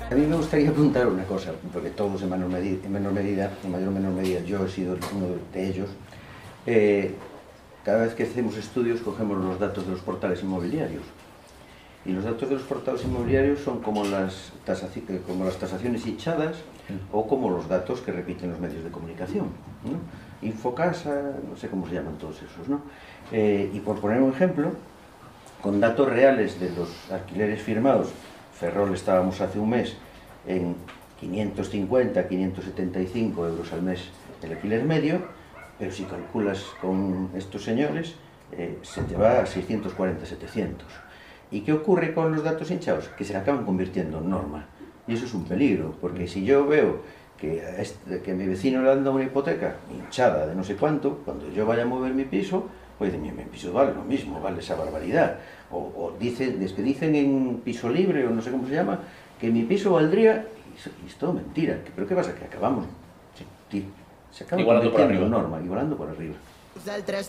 A mí me gustaría preguntar una cosa, porque todos en mayor o menor medida, yo he sido uno de ellos. Cada vez que hacemos estudios cogemos los datos de los portales inmobiliarios. Y los datos de los portales inmobiliarios son como las tasaciones hinchadas o como los datos que repiten los medios de comunicación, ¿no? Infocasa, no sé cómo se llaman todos esos, ¿no? Y por poner un ejemplo, con datos reales de los alquileres firmados, Ferrol estábamos hace un mes en 550, 575 euros al mes el alquiler medio, pero si calculas con estos señores, se te va a 640, 700. ¿Y qué ocurre con los datos hinchados? Que se acaban convirtiendo en norma. Y eso es un peligro, porque si yo veo que a mi vecino le han dado una hipoteca hinchada de no sé cuánto, cuando yo vaya a mover mi piso, pues mi piso vale lo mismo, vale esa barbaridad. O dicen en piso libre, o no sé cómo se llama, que mi piso valdría, y es todo mentira. ¿Pero qué pasa? Que acabamos, se acaba convirtiendo en norma, igualando por arriba.